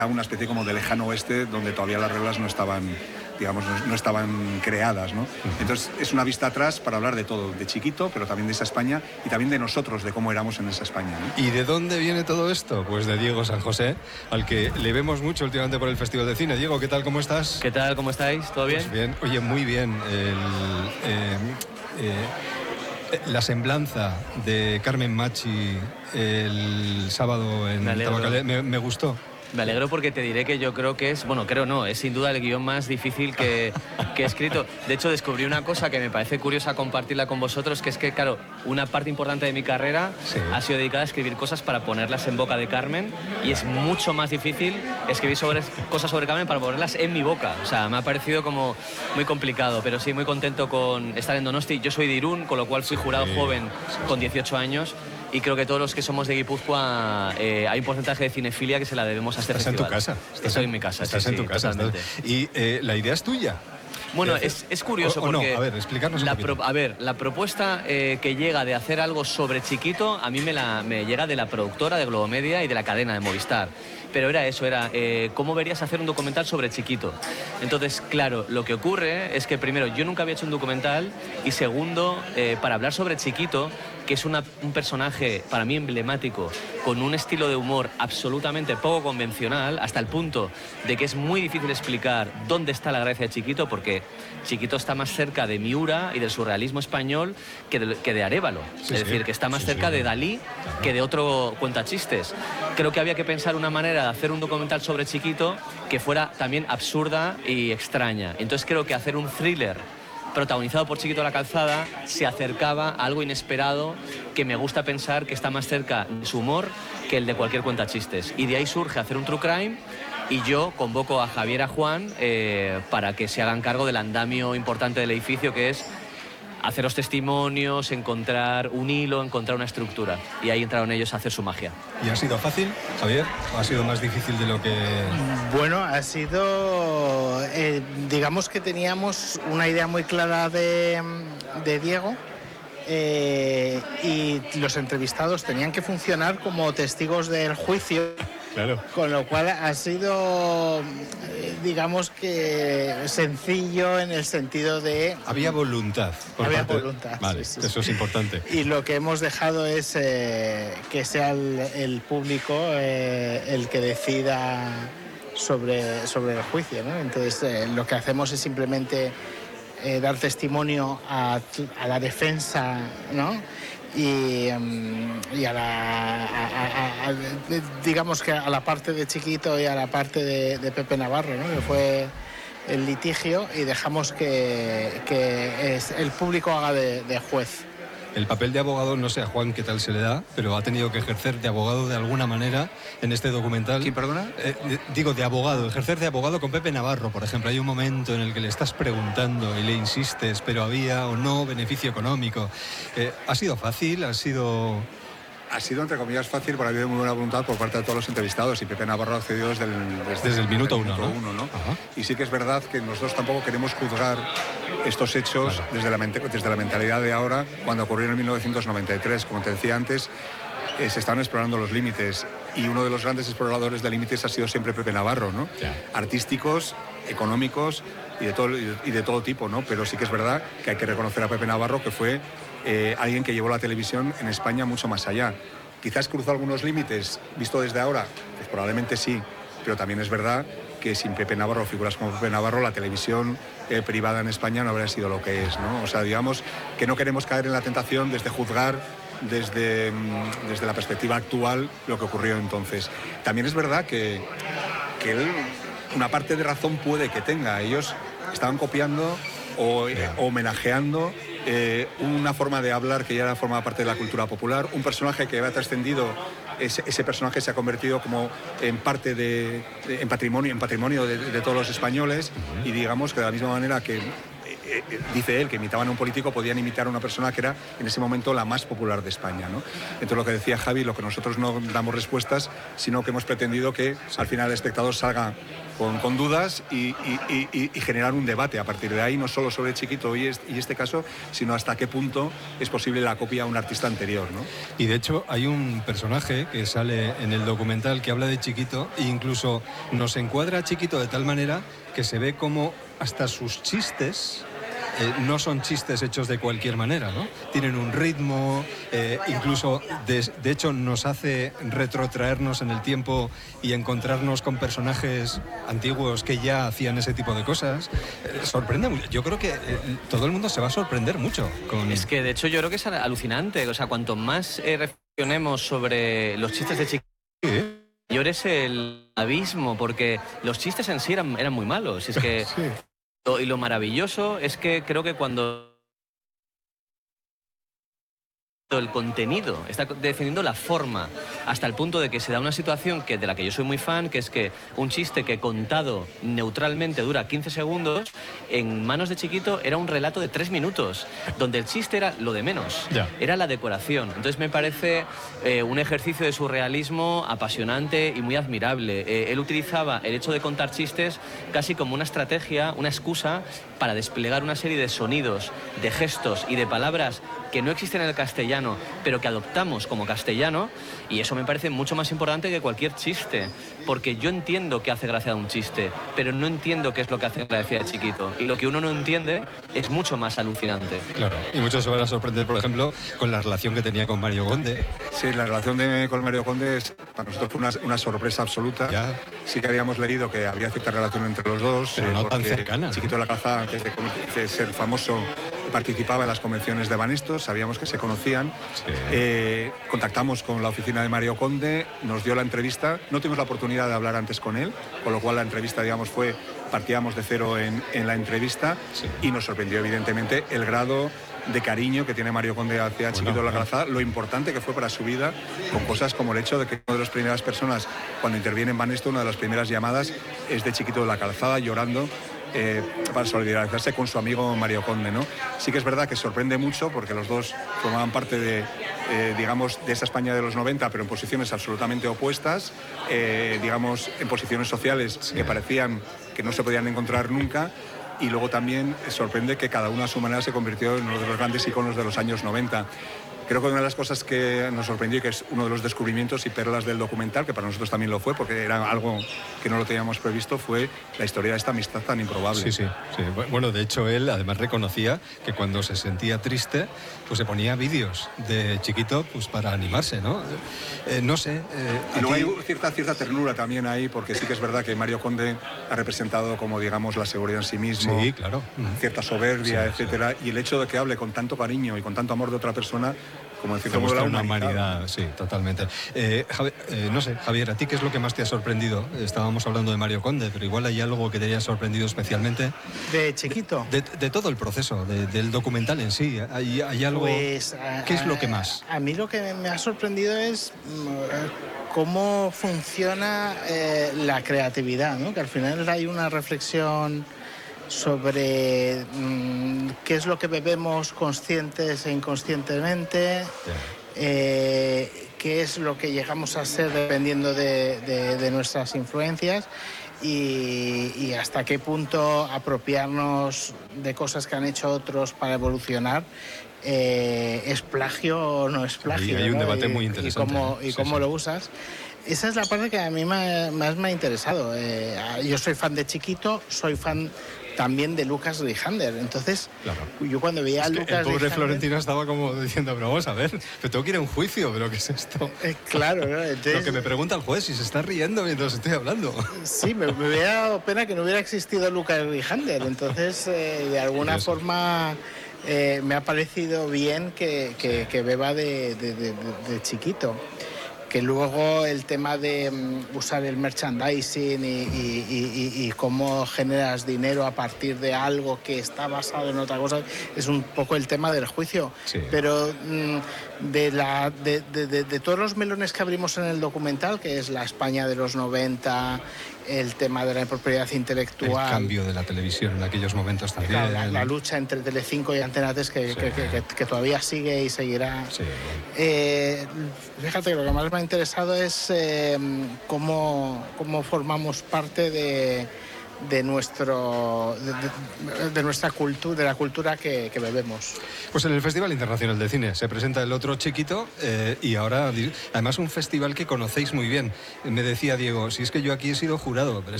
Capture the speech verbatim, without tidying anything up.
una especie como de lejano oeste donde todavía las reglas no estaban, digamos, no, no estaban creadas, ¿no? Entonces es una vista atrás para hablar de todo, de Chiquito, pero también de esa España y también de nosotros, de cómo éramos en esa España, ¿no? ¿Y de dónde viene todo esto? Pues de Diego San José, al que le vemos mucho últimamente por el Festival de Cine. Diego, ¿qué tal? ¿Cómo estás? ¿Qué tal? ¿Cómo estáis? ¿Todo bien? Pues bien, oye, muy bien. El, eh, eh, la semblanza de Carmen Machi el sábado en Tabacalera me, me gustó. Me alegro porque te diré que yo creo que es, bueno, creo no, es sin duda el guión más difícil que, que he escrito. De hecho, descubrí una cosa que me parece curiosa compartirla con vosotros, que es que, claro, una parte importante de mi carrera sí. ha sido dedicada a escribir cosas para ponerlas en boca de Carmen, y es mucho más difícil escribir sobre, cosas sobre Carmen para ponerlas en mi boca. O sea, me ha parecido como muy complicado, pero sí, muy contento con estar en Donosti. Yo soy de Irún, con lo cual fui jurado sí. joven con dieciocho años. Y creo que todos los que somos de Guipúzcoa eh, hay un porcentaje de cinefilia que se la debemos a este ¿Estás festival. Estás en tu casa. Estás Estoy en, en mi casa. Estás sí, en tu sí, casa. Totalmente. Estás... Y eh, la idea es tuya. Bueno, es, es curioso o, o porque... no, a ver, explicarnos la un poquito. pro, A ver, la propuesta eh, que llega de hacer algo sobre Chiquito, a mí me, la, me llega de la productora de Globomedia y de la cadena de Movistar. Pero era eso, era eh, cómo verías hacer un documental sobre Chiquito. Entonces, claro, lo que ocurre es que primero, yo nunca había hecho un documental, y segundo, eh, para hablar sobre Chiquito, que es una, un personaje para mí emblemático, con un estilo de humor absolutamente poco convencional, hasta el punto de que es muy difícil explicar dónde está la gracia de Chiquito, porque Chiquito está más cerca de Miura y del surrealismo español que de, que de Arévalo. Sí, es decir, sí. que está más sí, cerca sí. de Dalí que de otro cuentachistes. Creo que había que pensar una manera de hacer un documental sobre Chiquito que fuera también absurda y extraña. Entonces creo que hacer un thriller protagonizado por Chiquito la Calzada se acercaba a algo inesperado, que me gusta pensar que está más cerca de su humor que el de cualquier cuentachistes. Y de ahí surge hacer un true crime, y yo convoco a Javier y a Juan eh, para que se hagan cargo del andamio importante del edificio, que es hacer los testimonios, encontrar un hilo, encontrar una estructura. Y ahí entraron ellos a hacer su magia. ¿Y ha sido fácil, Javier? ¿O ha sido más difícil de lo que...? Bueno, ha sido... Eh, digamos que teníamos una idea muy clara de, de Diego, eh, y los entrevistados tenían que funcionar como testigos del juicio. Claro. Con lo cual ha sido, digamos que sencillo en el sentido de... Había voluntad. Por había parte... voluntad. Vale, sí, sí, eso es importante. Y lo que hemos dejado es eh, que sea el, el público eh, el que decida sobre, sobre el juicio, ¿no? Entonces eh, lo que hacemos es simplemente eh, dar testimonio a, a la defensa, ¿no? Y, y a la a, a, a, digamos que a la parte de Chiquito y a la parte de, de Pepe Navarro, ¿no? Que fue el litigio, y dejamos que, que es, el público haga de, de juez. El papel de abogado, no sé a Juan qué tal se le da, pero ha tenido que ejercer de abogado de alguna manera en este documental. ¿Quién, perdona? Eh, digo, de abogado, ejercer de abogado con Pepe Navarro, por ejemplo. Hay un momento en el que le estás preguntando y le insistes, pero había o no beneficio económico. Eh, ¿Ha sido fácil? ¿Ha sido...? Ha sido, entre comillas, fácil, porque ha habido muy buena voluntad por parte de todos los entrevistados, y Pepe Navarro ha accedido desde el, desde, desde el minuto uno, minuto ¿no? uno, ¿no? Y sí que es verdad que nosotros tampoco queremos juzgar estos hechos claro. desde, la, desde la mentalidad de ahora, cuando ocurrieron en mil novecientos noventa y tres. Como te decía antes, eh, se estaban explorando los límites, y uno de los grandes exploradores de límites ha sido siempre Pepe Navarro, ¿no? Yeah. Artísticos, económicos y de, todo, y de todo tipo, ¿no? Pero sí que es verdad que hay que reconocer a Pepe Navarro, que fue eh, alguien que llevó la televisión en España mucho más allá. Quizás cruzó algunos límites, visto desde ahora, pues probablemente sí, pero también es verdad que sin Pepe Navarro, figuras como Pepe Navarro, la televisión eh, privada en España no habría sido lo que es, ¿no? O sea, digamos que no queremos caer en la tentación desde juzgar desde, desde la perspectiva actual lo que ocurrió entonces. También es verdad que, que él, una parte de razón puede que tenga. Ellos estaban copiando o eh, homenajeando eh, una forma de hablar que ya era formaba parte de la cultura popular, un personaje que había trascendido, ese, ese personaje se ha convertido como en parte de, de en patrimonio, en patrimonio de, de todos los españoles, uh-huh. y digamos que de la misma manera que eh, eh, dice él que imitaban a un político, podían imitar a una persona que era en ese momento la más popular de España, ¿no? Entonces, lo que decía Javi, lo que nosotros no damos respuestas, sino que hemos pretendido que al final el espectador salga con, con dudas y, y, y, y generar un debate a partir de ahí, no solo sobre Chiquito y este, y este caso, sino hasta qué punto es posible la copia a un artista anterior, ¿no? Y de hecho hay un personaje que sale en el documental que habla de Chiquito e incluso nos encuadra a Chiquito de tal manera que se ve como hasta sus chistes eh, no son chistes hechos de cualquier manera, ¿no? Tienen un ritmo, eh, incluso de, de hecho nos hace retrotraernos en el tiempo y encontrarnos con personajes antiguos que ya hacían ese tipo de cosas. Eh, sorprende mucho. Yo creo que eh, todo el mundo se va a sorprender mucho con... Es que de hecho yo creo que es alucinante. O sea, cuanto más eh, reflexionemos sobre los chistes de Chiquito, Sí. mayor es el abismo, porque los chistes en sí eran, eran muy malos. Es que, Sí. lo, y lo maravilloso es que creo que cuando el contenido está defendiendo la forma, hasta el punto de que se da una situación que de la que yo soy muy fan, que es que un chiste que contado neutralmente dura quince segundos, en manos de Chiquito era un relato de tres minutos, donde el chiste era lo de menos, Ya. era la decoración. Entonces me parece eh, un ejercicio de surrealismo apasionante y muy admirable. Eh, él utilizaba el hecho de contar chistes casi como una estrategia, una excusa para desplegar una serie de sonidos, de gestos y de palabras que no existen en el castellano, pero que adoptamos como castellano, y eso me parece mucho más importante que cualquier chiste, porque yo entiendo que hace gracia de un chiste, pero no entiendo qué es lo que hace gracia de Chiquito, y lo que uno no entiende es mucho más alucinante. Claro, y muchos se van a sorprender, por ejemplo, con la relación que tenía con Mario Conde. Sí, la relación de, con Mario Conde es, para nosotros fue una, una sorpresa absoluta. Ya. Sí que habíamos leído que había cierta relación entre los dos. Pero no tan porque cercana, ¿no? Chiquito de la Calzada, antes de, de ser famoso, participaba en las convenciones de Banestos, sabíamos que se conocían. Sí. Eh, contactamos con la oficina de Mario Conde, nos dio la entrevista. No tuvimos la oportunidad de hablar antes con él, con lo cual la entrevista, digamos, fue... Partíamos de cero en, en la entrevista. Sí. Y nos sorprendió, evidentemente, el grado de cariño que tiene Mario Conde hacia Bueno, Chiquito de la bueno. Calzada, lo importante que fue para su vida, con cosas como el hecho de que una de las primeras personas, cuando interviene en Banesto, una de las primeras llamadas es de Chiquito de la Calzada llorando eh, para solidarizarse con su amigo Mario Conde, ¿no? Sí que es verdad que sorprende mucho porque los dos formaban parte de, eh, digamos, de esa España de los noventa, pero en posiciones absolutamente opuestas, eh, digamos, en posiciones sociales Sí. que parecían que no se podían encontrar nunca. Y luego también sorprende que cada uno a su manera se convirtió en uno de los grandes iconos de los años noventa. Creo que una de las cosas que nos sorprendió y que es uno de los descubrimientos y perlas del documental, que para nosotros también lo fue, porque era algo que no lo teníamos previsto, fue la historia de esta amistad tan improbable. Sí, sí, sí. Bueno, de hecho, él además reconocía que cuando se sentía triste, pues se ponía vídeos de Chiquito pues para animarse, ¿no? Eh, no sé. Eh, Y luego a ti- hay cierta, cierta ternura también ahí, porque sí que es verdad que Mario Conde ha representado como, digamos, la seguridad en sí mismo, Sí, claro. cierta soberbia, Sí, etcétera, y el hecho de que hable con tanto cariño y con tanto amor de otra persona, como en cierto modo la Demuestra una humanidad. humanidad, sí, totalmente. Eh, Javi- eh, no sé, Javier, ¿a ti qué es lo que más te ha sorprendido? Estábamos hablando de Mario Conde, pero igual hay algo que te haya sorprendido especialmente. De Chiquito. De, de todo el proceso, de- del documental en sí. ¿Hay, hay algo? Pues, a- ¿Qué es lo que a- más? A mí lo que me ha sorprendido es mm, cómo funciona eh, la creatividad, ¿no? Que al final hay una reflexión sobre mm, qué es lo que bebemos conscientes e inconscientemente, eh, qué es lo que llegamos a ser dependiendo de, de- de nuestras influencias y, y hasta qué punto apropiarnos de cosas que han hecho otros para evolucionar eh, es plagio o no es plagio. hay un ¿no? debate Y- muy interesante, Y cómo, ¿eh? y Sí, cómo sí. lo usas. Esa es la parte que a mí me- más me ha interesado. Eh, yo soy fan de Chiquito, soy fan también de Lucas Rijander. Entonces, Claro. yo cuando veía a Es que Lucas el pobre Rijander- Florentino estaba como diciendo, pero vamos a ver, pero tengo que ir a un juicio, pero ¿qué es esto? Eh, claro, ¿no? Entonces, Lo que me pregunta el juez si se está riendo mientras estoy hablando. sí, me, me hubiera dado pena que no hubiera existido Lucas Rijander. Entonces, eh, de alguna Curioso. forma, eh, me ha parecido bien que, que- que beba de, de- de- de Chiquito. Que luego el tema de mm, usar el merchandising y, y- y- y- y cómo generas dinero a partir de algo que está basado en otra cosa es un poco el tema del juicio. Sí. Pero mm, de, la, de, de- de- de todos los melones que abrimos en el documental, que es la España de los noventa el tema de la propiedad intelectual. El cambio de la televisión en aquellos momentos también. Claro, la, la lucha entre Telecinco y Antena tres que, sí. que, que, que, que todavía sigue y seguirá. Sí. Eh, fíjate que lo que más me ha interesado es eh, cómo, cómo formamos parte de, de, nuestro, de, de, de nuestra cultura, de la cultura que, que bebemos. Pues en el Festival Internacional de Cine se presenta El otro chiquito eh, y ahora, además, un festival que conocéis muy bien. Me decía Diego, si es que yo aquí he sido jurado, pero es